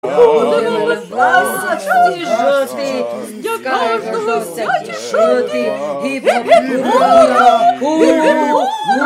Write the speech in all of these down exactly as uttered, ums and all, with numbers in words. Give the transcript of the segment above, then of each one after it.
Ті жоти, для кожного взяті шоти, і ура, ура,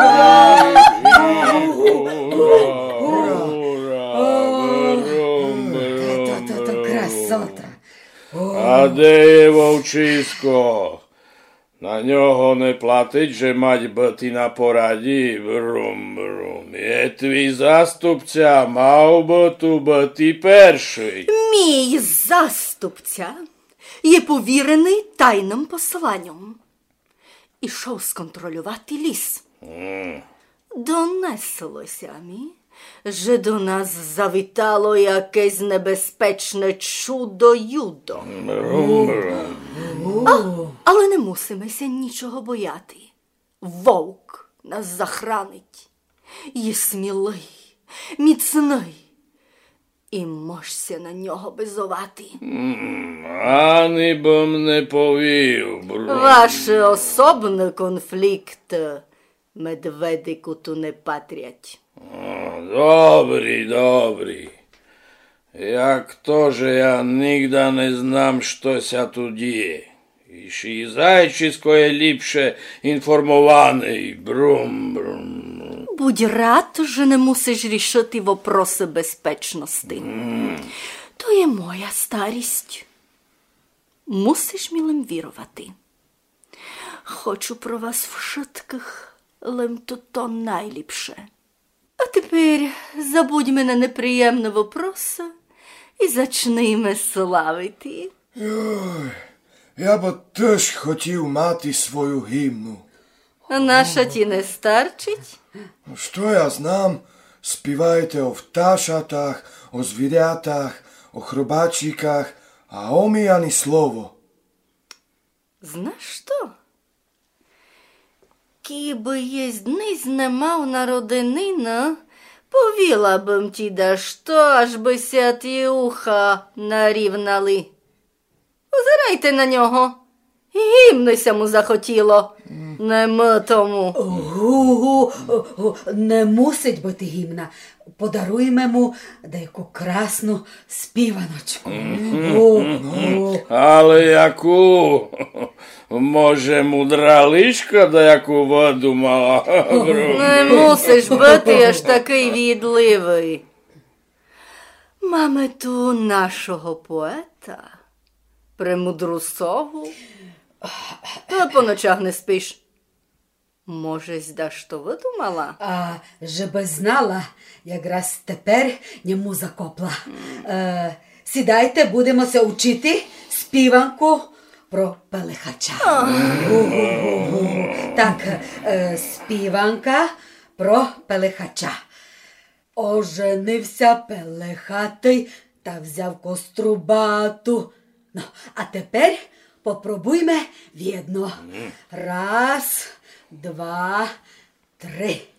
красота. А де є вовчисько? На нього не платить, же мать бити на пораді. Брум, брум. Є твій заступця, мав би ту бити перший. Мій заступця є повірений тайним посланням. Ішов сконтролювати ліс. Mm. Донеслося мі, що до нас завітало якесь небезпечне чудо-юдо. Брум, брум. А, але не мусимося нічого бояти. Вовк нас захранить. Є смілий, міцний. І можся на нього безувати. Mm. Ані бом не повів. Брум. Ваші особні конфлікти медведику ту не патрять. Добрі, добрі. Як то же я нігда не знам, що ся тут є. І ще й зайчисько є ліпше інформований. Брум, брум. Будь рад, що не мусиш рішити вопроси безпечності. Mm. То є моя старість. Мусиш мілим вірувати. Хочу про вас вшитких, лим то то найліпше. А тепер забудьме на неприємні вопроси і зачнемо славити. Йой, я би теж хотів мати свою гімну. А наша ті не старчить? Що я знам, співаєте о пташатах, о звірятах, о хробачиках, а о мі ані слово. Знаєш що? Кіби єсть низ не мав народинина, повіла бим ті да що, аж би ся ті уха нарівнали. Озирайте на нього. Гімнися му захотіло. Не ми тому. Гу-гу, не мусить бути гімна. Подаруємо йому деяку красну співаночку. Гу-гу. Але яку? Може, мудра лишка, да яку воду мала? Брум. Не мусиш бути аж такий відливий. Маме ту нашого поета, премудру сову. Та по ночах не спиш. Може, зда що видумала? А же би знала, якраз тепер ньому закопла. Е, сідайте, будемо се учити співанку про Пелехача. Гу-гу-гу-гу. Так, е, співанка про Пелехача. Оженився Пелехатий та взяв кострубату. Ну, а тепер попробуйме в'єдно. Раз, два, три.